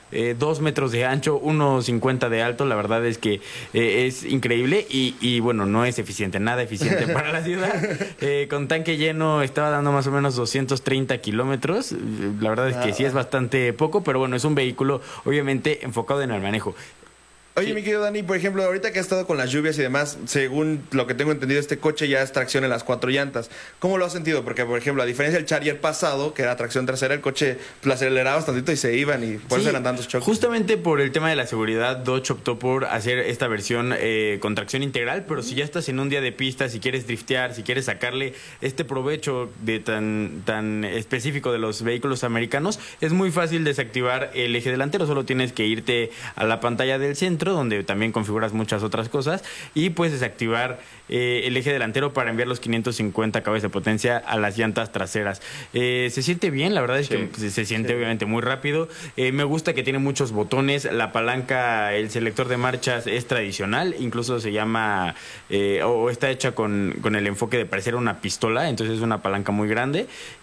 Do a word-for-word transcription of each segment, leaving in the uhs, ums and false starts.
eh, dos metros de ancho, uno cincuenta de alto. La verdad es que eh, es increíble y, y bueno, no es eficiente, nada eficiente para la ciudad. Eh, con tanque lleno estaba dando más o menos doscientos treinta kilómetros. La verdad es que sí es bastante poco, pero bueno, es un vehículo obviamente enfocado en el manejo. Oye, Sí. mi querido Dani, por ejemplo, ahorita que ha estado con las lluvias y demás, según lo que tengo entendido, este coche ya es tracción en las cuatro llantas. ¿Cómo lo has sentido? Porque, por ejemplo, a diferencia del Charger pasado, que era tracción trasera, el coche lo acelerabas tantito y se iban y por Sí, eso eran tantos choques. justamente por el tema de la seguridad, Dodge optó por hacer esta versión eh, con tracción integral, pero si ya estás en un día de pista, si quieres driftear, si quieres sacarle este provecho de tan, tan específico de los vehículos americanos, es muy fácil desactivar el eje delantero. Solo tienes que irte a la pantalla del centro, donde también configuras muchas otras cosas, y puedes desactivar eh, el eje delantero para enviar los quinientos cincuenta caballos de potencia a las llantas traseras. Eh, se siente bien, la verdad es Sí. que se, se siente Sí. obviamente muy rápido. Eh, me gusta que tiene muchos botones. La palanca, el selector de marchas es tradicional, incluso se llama eh, o está hecha con, con el enfoque de parecer una pistola, entonces es una palanca muy grande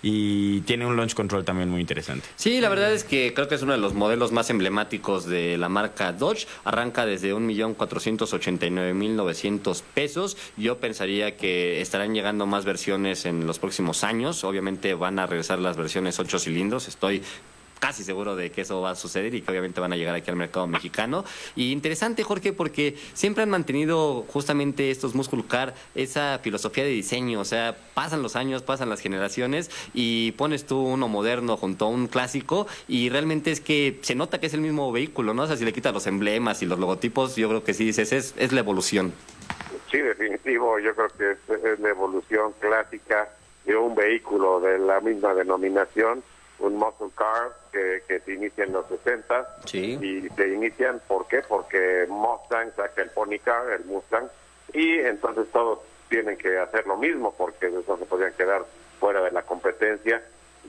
y tiene un launch control también muy interesante. Sí, la verdad es que creo que es uno de los modelos más emblemáticos de la marca Dodge. Arranca desde un millón cuatrocientos ochenta y nueve mil novecientos pesos. Yo pensaría que estarán llegando más versiones en los próximos años. Obviamente van a regresar las versiones ocho cilindros. Estoy casi seguro de que eso va a suceder y que obviamente van a llegar aquí al mercado mexicano. Y interesante, Jorge, porque siempre han mantenido justamente estos Muscle Car esa filosofía de diseño. O sea, pasan los años, pasan las generaciones y pones tú uno moderno junto a un clásico y realmente es que se nota que es el mismo vehículo, ¿no? O sea, si le quitas los emblemas y los logotipos, yo creo que sí dices, es, es la evolución. Sí, definitivo, yo creo que es, es la evolución clásica de un vehículo de la misma denominación, un muscle car que, que se inicia en los sesenta. Sí. Y se inician, ¿por qué? Porque Mustang saca el Pony Car, el Mustang, y entonces todos tienen que hacer lo mismo porque no se podían quedar fuera de la competencia,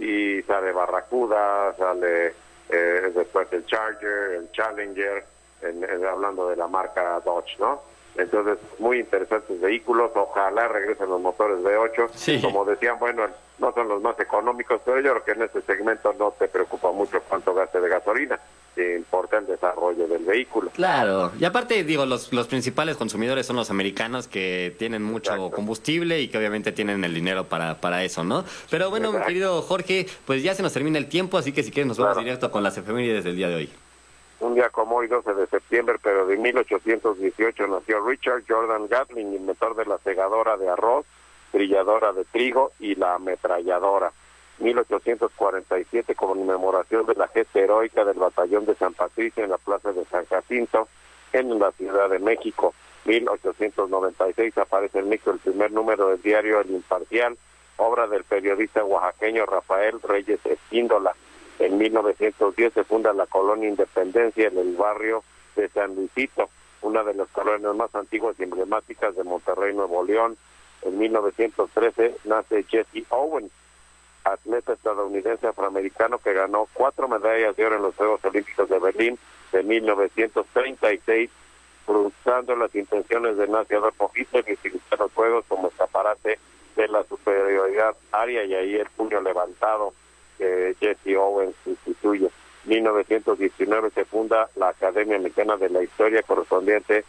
y sale Barracuda, sale eh, después el Charger, el Challenger, en, en, hablando de la marca Dodge, ¿no? Entonces, muy interesantes vehículos. Ojalá regresen los motores V ocho. Sí. Como decían, bueno, no son los más económicos, pero yo creo que en este segmento no te preocupa mucho cuánto gaste de gasolina. Te importa el desarrollo del vehículo. Claro, y aparte, digo, los, los principales consumidores son los americanos que tienen mucho Exacto. combustible y que obviamente tienen el dinero para, para eso, ¿no? Pero bueno, Exacto. mi querido Jorge, pues ya se nos termina el tiempo, así que si quieres nos vamos Claro. directo con las efemérides del día de hoy. Un día como hoy, doce de septiembre, pero de mil ochocientos dieciocho, nació Richard Jordan Gatling, inventor de la segadora de arroz, trilladora de trigo y la ametralladora. mil ochocientos cuarenta y siete, conmemoración de la gesta heroica del batallón de San Patricio en la plaza de San Jacinto, en la Ciudad de México. mil ochocientos noventa y seis, aparece en México el primer número del diario El Imparcial, obra del periodista oaxaqueño Rafael Reyes Espíndola. En mil novecientos diez se funda la colonia Independencia en el barrio de San Luisito, una de las colonias más antiguas y emblemáticas de Monterrey, Nuevo León. En mil novecientos trece nace Jesse Owens, atleta estadounidense afroamericano que ganó cuatro medallas de oro en los Juegos Olímpicos de Berlín de mil novecientos treinta y seis, frustrando las intenciones del nazi Adolfo Hitler de utilizar los Juegos como escaparate de la superioridad aria, y ahí el puño levantado que Jesse Owens instituye. mil novecientos diecinueve se funda la Academia Mexicana de la Historia, correspondiente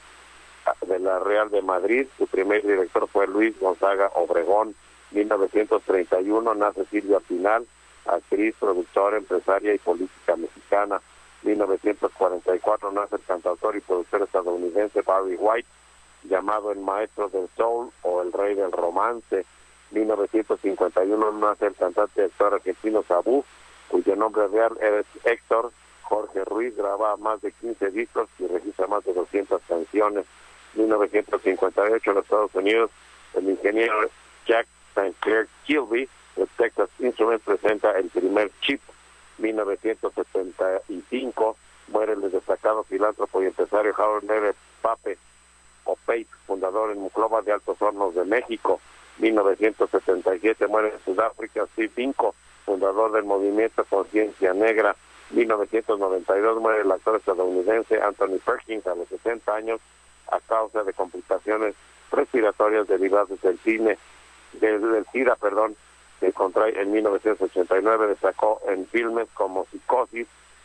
de la Real de Madrid. Su primer director fue Luis Gonzaga Obregón. mil novecientos treinta y uno nace Silvia Pinal, actriz, productora, empresaria y política mexicana. mil novecientos cuarenta y cuatro nace el cantautor y productor estadounidense Barry White, llamado el maestro del soul o el rey del romance. mil novecientos cincuenta y uno nace el cantante y actor argentino Sabú, cuyo nombre real es Héctor Jorge Ruiz. Graba más de quince discos y registra más de doscientas canciones. mil novecientos cincuenta y ocho en los Estados Unidos, el ingeniero Jack Saint Clair Kilby de Texas Instruments presenta el primer chip. mil novecientos setenta y cinco muere el destacado filántropo y empresario Harold Lever Pape, o Pape, fundador en Muclova de Altos Hornos de México. mil novecientos setenta y siete muere en Sudáfrica Steve Biko, fundador del movimiento Conciencia Negra. mil novecientos noventa y dos muere el actor estadounidense Anthony Perkins a los sesenta años a causa de complicaciones respiratorias derivadas del cine, del, del SIDA, perdón, que contrae en mil novecientos ochenta y nueve. Destacó en filmes como Psicosis, El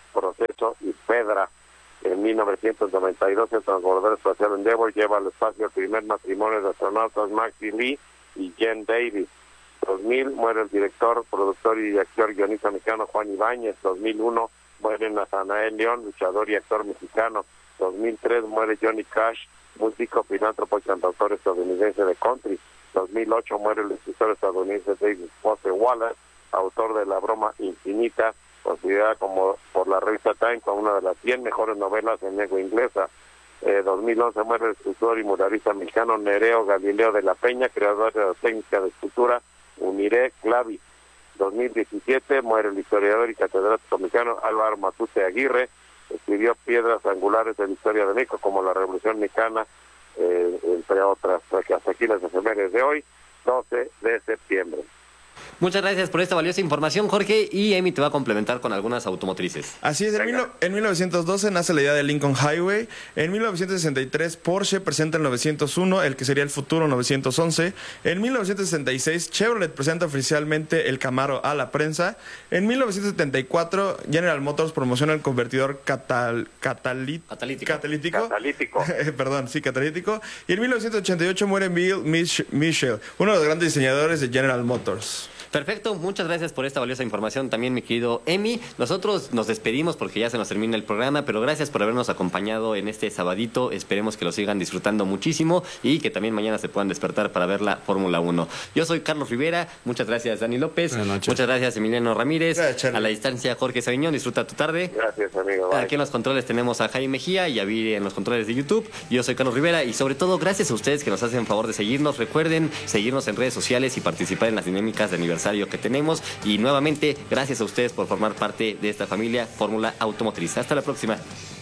Proceso y Fedra. En mil novecientos noventa y dos, el transbordador espacial Endeavour lleva al espacio el primer matrimonio de astronautas Maxie Lee y Jen Davis. dos mil, muere el director, productor y actor guionista mexicano Juan Ibáñez. dos mil uno, muere Natanael León, luchador y actor mexicano. dos mil tres, muere Johnny Cash, músico, filántropo y cantautor estadounidense de country. dos mil ocho, muere el escritor estadounidense David Foster Wallace, autor de La broma infinita, considerada como por la revista Time como una de las cien mejores novelas en lengua inglesa. Eh, dos mil once, muere el escultor y muralista mexicano Nereo Galileo de la Peña, creador de la técnica de escultura Uniré Clavi. dos mil diecisiete, muere el historiador y catedrático mexicano Álvaro Matute Aguirre, escribió piedras angulares de la historia de México como la Revolución Mexicana, eh, entre otras. Hasta aquí las efemérides de hoy, doce de septiembre. Muchas gracias por esta valiosa información, Jorge, y Emi te va a complementar con algunas automotrices. Así es, en, mil, en mil novecientos doce nace la idea del Lincoln Highway. En mil novecientos sesenta y tres, Porsche presenta el novecientos uno, el que sería el futuro novecientos once. En mil novecientos sesenta y seis, Chevrolet presenta oficialmente el Camaro a la prensa. En mil novecientos setenta y cuatro, General Motors promociona el convertidor catal, catalí, catalítico. catalítico. Catalítico. Perdón, sí, catalítico. Y en mil novecientos ochenta y ocho muere Bill Michel, uno de los grandes diseñadores de General Motors. Perfecto, muchas gracias por esta valiosa información también, mi querido Emi. Nosotros nos despedimos porque ya se nos termina el programa, pero gracias por habernos acompañado en este sabadito. Esperemos que lo sigan disfrutando muchísimo y que también mañana se puedan despertar para ver la Fórmula uno. Yo soy Carlos Rivera, muchas gracias Dani López, muchas gracias Emiliano Ramírez, gracias, a la distancia Jorge Sabiñón, disfruta tu tarde. Gracias, amigo. Bye. Aquí en los controles tenemos a Jaime Mejía y a Viri en los controles de YouTube. Yo soy Carlos Rivera y sobre todo gracias a ustedes que nos hacen favor de seguirnos. Recuerden seguirnos en redes sociales y participar en las dinámicas de aniversario que tenemos. Y nuevamente, gracias a ustedes por formar parte de esta familia Fórmula Automotriz. Hasta la próxima.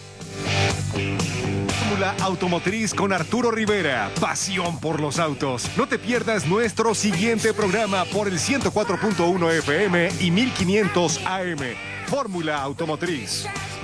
Fórmula Automotriz con Arturo Rivera. Pasión por los autos. No te pierdas nuestro siguiente programa por el ciento cuatro punto uno F M y mil quinientos A M. Fórmula Automotriz.